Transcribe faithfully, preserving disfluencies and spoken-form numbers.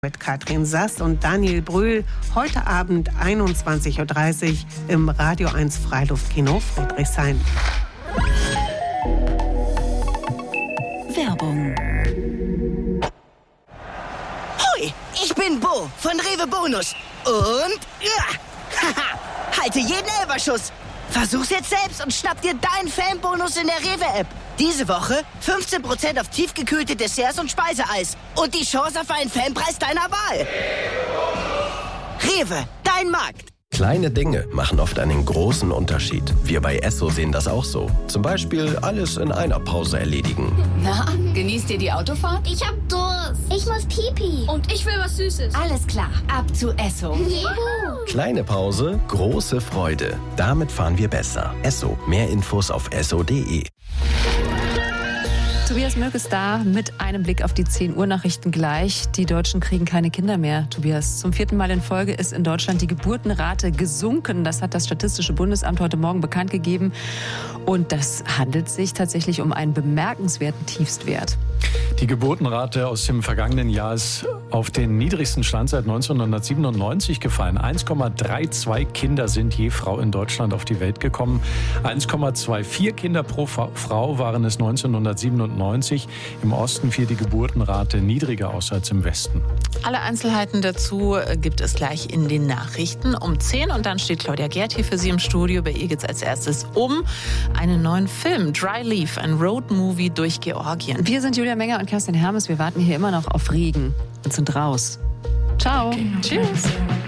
Mit Katrin Sass und Daniel Brühl heute Abend einundzwanzig Uhr dreißig im Radio eins Freiluftkino Friedrichshain. Werbung. Hoi, ich bin Bo von Rewe Bonus und ja, haha, halte jeden Elferschuss. Versuch's jetzt selbst und schnapp dir deinen Fanbonus in der Rewe-App. Diese Woche fünfzehn Prozent auf tiefgekühlte Desserts und Speiseeis und die Chance auf einen Fanpreis deiner Wahl. Rewe, dein Markt. Kleine Dinge machen oft einen großen Unterschied. Wir bei Esso sehen das auch so. Zum Beispiel alles in einer Pause erledigen. Na, genießt ihr die Autofahrt? Ich hab Durst. Ich muss Pipi. Und ich will was Süßes. Alles klar, ab zu Esso. Juhu. Kleine Pause, große Freude. Damit fahren wir besser. Esso. Mehr Infos auf esso punkt de. Tobias Mölk ist da mit einem Blick auf die zehn Uhr Nachrichten gleich. Die Deutschen kriegen keine Kinder mehr, Tobias. Zum vierten Mal in Folge ist in Deutschland die Geburtenrate gesunken. Das hat das Statistische Bundesamt heute Morgen bekannt gegeben. Und das handelt sich tatsächlich um einen bemerkenswerten Tiefstwert. Die Geburtenrate aus dem vergangenen Jahr ist auf den niedrigsten Stand seit neunzehnhundertsiebenundneunzig gefallen. eins Komma zweiunddreißig Kinder sind je Frau in Deutschland auf die Welt gekommen. eins Komma vierundzwanzig Kinder pro Frau waren es neunzehnhundertsiebenundneunzig. Im Osten fiel die Geburtenrate niedriger aus als im Westen. Alle Einzelheiten dazu gibt es gleich in den Nachrichten um zehn. Und dann steht Claudia Gerd hier für Sie im Studio. Bei ihr geht es als erstes um einen neuen Film, Dry Leaf, ein Roadmovie durch Georgien. Wir sind Julia Menger und Kerstin Hermes. Wir warten hier immer noch auf Regen und sind raus. Ciao. Tschüss.